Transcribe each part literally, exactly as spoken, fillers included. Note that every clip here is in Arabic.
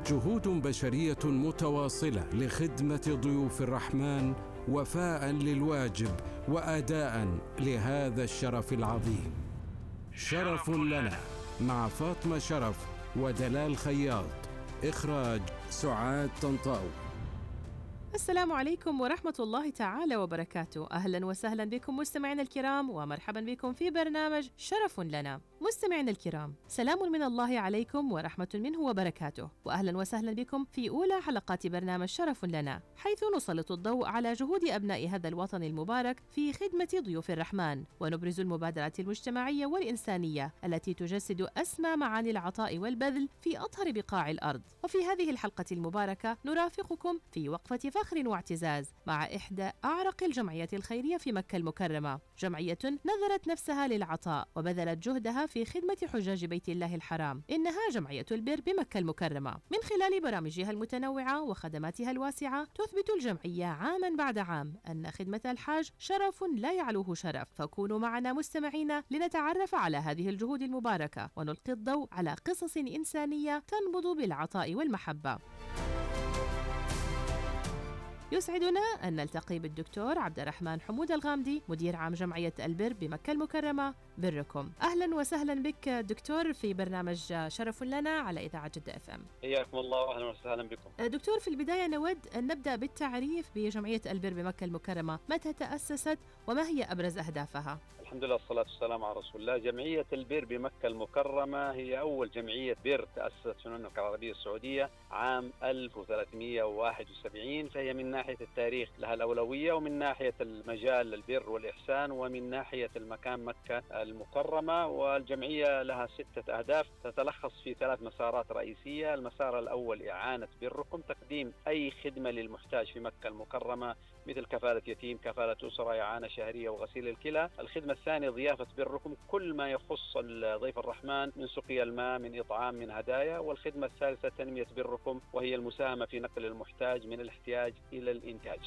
جهود بشرية متواصلة لخدمة ضيوف الرحمن وفاء للواجب وأداء لهذا الشرف العظيم. شرف لنا مع فاطمة شرف ودلال خياط. إخراج سعاد طنطاوي. السلام عليكم ورحمة الله تعالى وبركاته. أهلا وسهلا بكم مستمعين الكرام، ومرحبا بكم في برنامج شرف لنا. مستمعين الكرام، سلام من الله عليكم ورحمة منه وبركاته، وأهلا وسهلا بكم في أولى حلقات برنامج شرف لنا، حيث نسلط الضوء على جهود أبناء هذا الوطن المبارك في خدمة ضيوف الرحمن، ونبرز المبادرات المجتمعية والإنسانية التي تجسد أسمى معاني العطاء والبذل في أطهر بقاع الأرض. وفي هذه الحلقة المباركة نرافقكم في وقفة فخر واعتزاز مع إحدى أعرق الجمعيات الخيرية في مكة المكرمة، جمعية نذرت نفسها للعطاء وبذلت جهدها في خدمة حجاج بيت الله الحرام. إنها جمعية البر بمكة المكرمة. من خلال برامجها المتنوعة وخدماتها الواسعة تثبت الجمعية عاما بعد عام أن خدمة الحاج شرف لا يعلوه شرف. فكونوا معنا مستمعين لنتعرف على هذه الجهود المباركة ونلقي الضوء على قصص إنسانية تنبض بالعطاء والمحبة. يسعدنا أن نلتقي بالدكتور عبد الرحمن حمود الغامدي، مدير عام جمعية البر بمكة المكرمة. بركم. أهلا وسهلا بك دكتور في برنامج شرف لنا على إذاعة جدة اف ام. حياكم الله وأهلا وسهلا بكم. دكتور، في البداية نود أن نبدأ بالتعريف بجمعية البر بمكة المكرمة. متى تأسست وما هي أبرز أهدافها؟ الحمد لله والصلاة والسلام على رسول الله. جمعية البر بمكة المكرمة هي أول جمعية بر تأسست في المملكة العربية السعودية عام ألف وثلاثمئة وواحد وسبعين، فهي من ناحية التاريخ لها الأولوية، ومن ناحية المجال البر والإحسان، ومن ناحية المكان مكة المكرمة. والجمعية لها ستة أهداف تتلخص في ثلاث مسارات رئيسية. المسار الأول إعانة بركم، تقديم أي خدمة للمحتاج في مكة المكرمة مثل كفالة يتيم، كفالة أسرة، إعانة شهرية وغسيل الكلى. الخدمة الثانية ضيافة بركم، كل ما يخص ضيف الرحمن من سقيا الماء، من إطعام، من هدايا. والخدمة الثالثة تنمية بركم، وهي المساهمة في نقل المحتاج من الاحتياج إلى الإنتاج.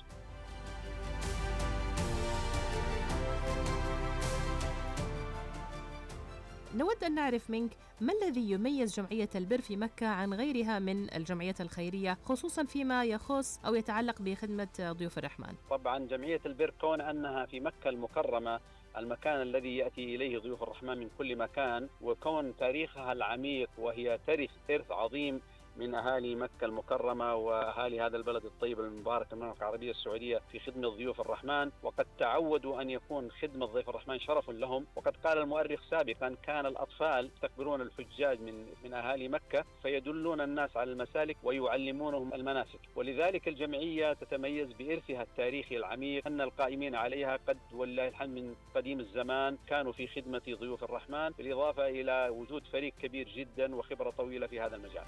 نود أن نعرف منك ما الذي يميز جمعية البر في مكة عن غيرها من الجمعيات الخيرية، خصوصا فيما يخص أو يتعلق بخدمة ضيوف الرحمن؟ طبعا جمعية البر كون أنها في مكة المكرمة، المكان الذي يأتي إليه ضيوف الرحمن من كل مكان، وكون تاريخها العميق وهي ترث إرث عظيم من أهالي مكة المكرمة وأهالي هذا البلد الطيب المبارك المملكة العربية السعودية في خدمة ضيوف الرحمن، وقد تعودوا أن يكون خدمة ضيف الرحمن شرف لهم. وقد قال المؤرخ سابقا كان الأطفال يستقبلون الحجاج من من أهالي مكة فيدلون الناس على المسالك ويعلمونهم المناسك. ولذلك الجمعية تتميز بإرثها التاريخي العميق، أن القائمين عليها قد والله الحمد من قديم الزمان كانوا في خدمة ضيوف الرحمن، بالإضافة إلى وجود فريق كبير جدا وخبرة طويلة في هذا المجال.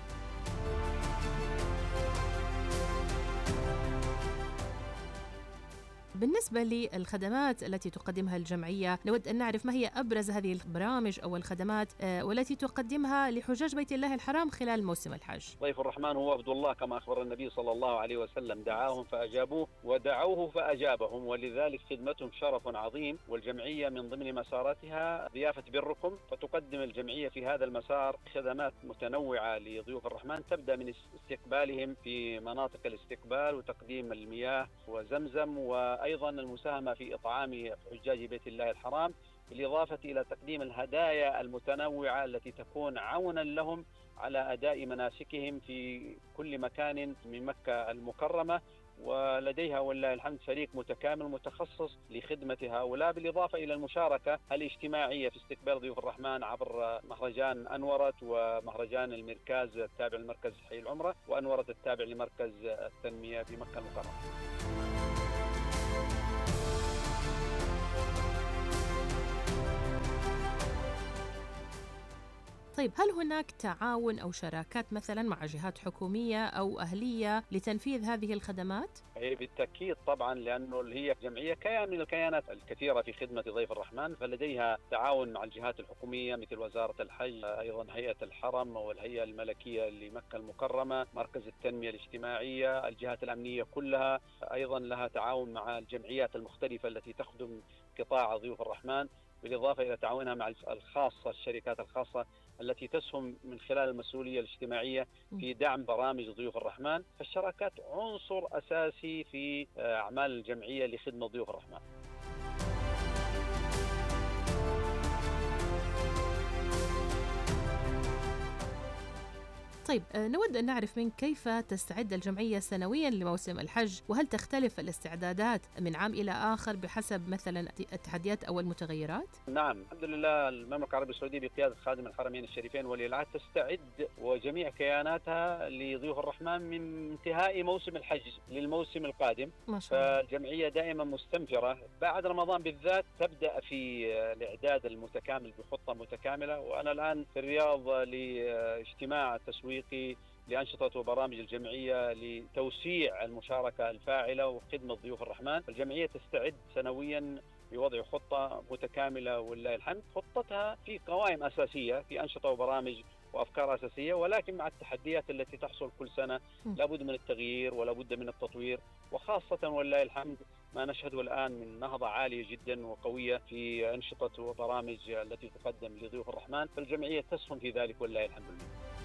بالنسبة للخدمات التي تقدمها الجمعية، نود أن نعرف ما هي أبرز هذه البرامج أو الخدمات والتي تقدمها لحجاج بيت الله الحرام خلال موسم الحج. ضيف الرحمن هو عبد الله كما أخبر النبي صلى الله عليه وسلم، دعاهم فأجابوه ودعوه فأجابهم، ولذلك خدمتهم شرف عظيم. والجمعية من ضمن مساراتها ضيافة بركم، فتقدم الجمعية في هذا المسار خدمات متنوعة لضيوف الرحمن، تبدأ من استقبالهم في مناطق الاستقبال وتقديم المياه وزمزم، و أيضا المساهمة في إطعام حجاج بيت الله الحرام، بالإضافة إلى تقديم الهدايا المتنوعة التي تكون عونا لهم على أداء مناسكهم في كل مكان من مكة المكرمة. ولديها والله الحمد فريق متكامل متخصص لخدمة هؤلاء، بالإضافة إلى المشاركة الاجتماعية في استقبال ضيوف الرحمن عبر مهرجان أنورت ومهرجان المركز التابع لمركز حي العمرة، وأنورت التابع لمركز التنمية في مكة المكرمة. طيب، هل هناك تعاون أو شراكات مثلا مع جهات حكومية أو أهلية لتنفيذ هذه الخدمات؟ بالتأكيد طبعا، لأنه هي جمعية كيان من الكيانات الكثيرة في خدمة ضيف الرحمن، فلديها تعاون مع الجهات الحكومية مثل وزارة الحج، أيضا هيئة الحرم والهيئة الملكية لمكة المكرمة، مركز التنمية الاجتماعية، الجهات الأمنية كلها. أيضا لها تعاون مع الجمعيات المختلفة التي تخدم قطاع ضيوف الرحمن، بالإضافة إلى تعاونها مع الخاصة الشركات الخاصة التي تسهم من خلال المسؤولية الاجتماعية في دعم برامج ضيوف الرحمن. فالشراكات عنصر أساسي في أعمال الجمعية لخدمة ضيوف الرحمن. طيب نود أن نعرف منك كيف تستعد الجمعية سنويا لموسم الحج، وهل تختلف الاستعدادات من عام إلى آخر بحسب مثلا التحديات أو المتغيرات؟ نعم، الحمد لله المملكة العربية السعودية بقيادة خادم الحرمين الشريفين ولي العهد تستعد وجميع كياناتها لضيوف الرحمن من انتهاء موسم الحج للموسم القادم. ما شاء الله. فالجمعية دائما مستنفرة بعد رمضان بالذات تبدأ في الإعداد المتكامل بخطة متكاملة. وأنا الآن في الرياض لاجتماع تسويق لأنشطة وبرامج الجمعية لتوسيع المشاركة الفاعلة وخدمة ضيوف الرحمن. الجمعية تستعد سنويا بوضع خطة متكاملة ولله الحمد. خطتها في قوائم أساسية في أنشطة وبرامج وأفكار أساسية، ولكن مع التحديات التي تحصل كل سنة لابد من التغيير ولابد من التطوير، وخاصة ولله الحمد ما نشهده الآن من نهضة عالية جدا وقوية في أنشطة وبرامج التي تقدم لضيوف الرحمن. فالجمعية تسهم في ذلك ولله الحمد لله.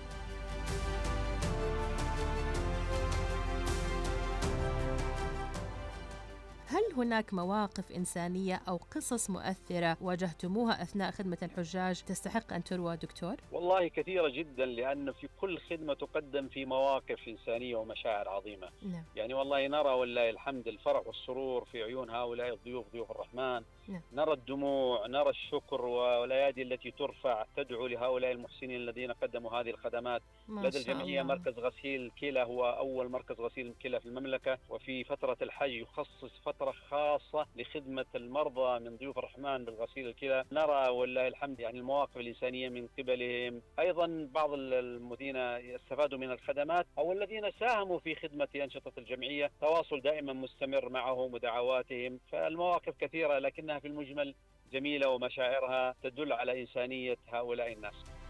هل هناك مواقف إنسانية أو قصص مؤثرة واجهتموها أثناء خدمة الحجاج تستحق أن تروى دكتور؟ والله كثيرة جدا، لأن في كل خدمة تقدم في مواقف إنسانية ومشاعر عظيمة. نعم. يعني والله نرى والله الحمد الفرح والسرور في عيون هؤلاء الضيوف ضيوف الرحمن. نعم. نرى الدموع، نرى الشكر والأيادي التي ترفع تدعو لهؤلاء المحسنين الذين قدموا هذه الخدمات. لدى الجمعية مركز غسيل الكلى هو أول مركز غسيل الكلى في المملكة، وفي فترة الحج يخصص فترة خاصة لخدمة المرضى من ضيوف الرحمن بالغسيل الكلى. نرى والله الحمد يعني المواقف الإنسانية من قبلهم. أيضا بعض الذين استفادوا من الخدمات أو الذين ساهموا في خدمة أنشطة الجمعية تواصل دائما مستمر معهم ودعواتهم. فالمواقف كثيرة لكنها في المجمل جميلة ومشاعرها تدل على إنسانية هؤلاء الناس.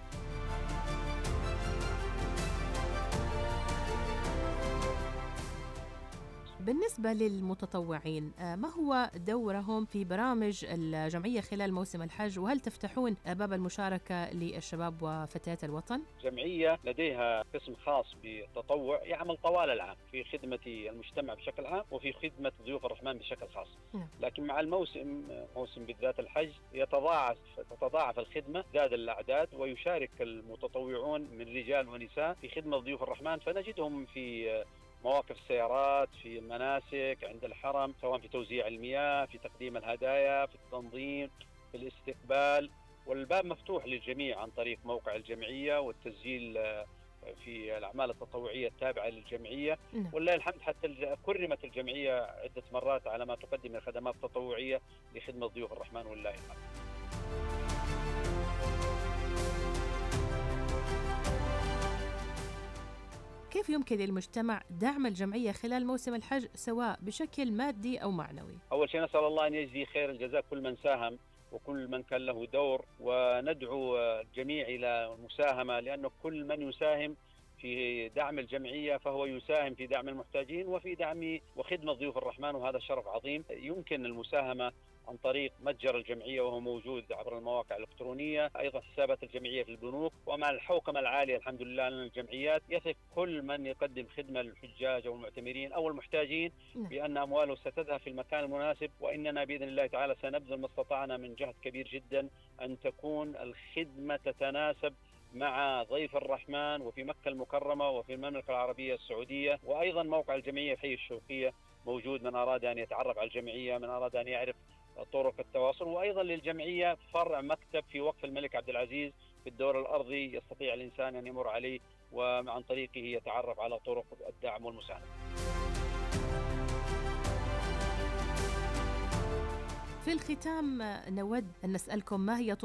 بالنسبة للمتطوعين، ما هو دورهم في برامج الجمعية خلال موسم الحج، وهل تفتحون باب المشاركة للشباب وفتيات الوطن؟ الجمعية لديها قسم خاص بالتطوع يعمل طوال العام في خدمة المجتمع بشكل عام وفي خدمة ضيوف الرحمن بشكل خاص. لكن مع الموسم موسم بالذات الحج يتضاعف تتضاعف الخدمة، زاد الأعداد ويشارك المتطوعون من رجال ونساء في خدمة ضيوف الرحمن. فنجدهم في مواقف السيارات، في المناسك عند الحرم، سواء في توزيع المياه، في تقديم الهدايا، في التنظيم، في الاستقبال. والباب مفتوح للجميع عن طريق موقع الجمعية والتسجيل في الأعمال التطوعية التابعة للجمعية. والله الحمد حتى كرمت الجمعية عدة مرات على ما تقدم من خدمات تطوعية لخدمة ضيوف الرحمن والله الحمد. كيف يمكن للمجتمع دعم الجمعية خلال موسم الحج سواء بشكل مادي أو معنوي؟ أول شيء نسأل الله أن يجزي خير الجزاء كل من ساهم وكل من كان له دور، وندعو الجميع إلى المساهمة، لأنه كل من يساهم في دعم الجمعية فهو يساهم في دعم المحتاجين وفي دعم وخدمة ضيوف الرحمن، وهذا شرف عظيم. يمكن المساهمة عن طريق متجر الجمعية وهو موجود عبر المواقع الإلكترونية، أيضا حسابات الجمعية في البنوك. ومع الحوكمة العالية الحمد لله لنا الجمعيات يثق كل من يقدم خدمة للحجاج أو المعتمرين أو المحتاجين بأن أمواله ستذهب في المكان المناسب. وإننا بإذن الله تعالى سنبذل ما استطعنا من جهد كبير جدا أن تكون الخدمة تتناسب مع ضيف الرحمن وفي مكة المكرمة وفي المملكة العربية السعودية. وأيضا موقع الجمعية في حي الشوقية موجود، من أراد أن يتعرف على الجمعية، من أراد أن يعرف طرق التواصل. وأيضا للجمعية فرع مكتب في وقف الملك عبد العزيز في الدور الأرضي يستطيع الإنسان أن يمر عليه وعن طريقه يتعرف على طرق الدعم والمساعدة. في الختام نود أن نسألكم ما هي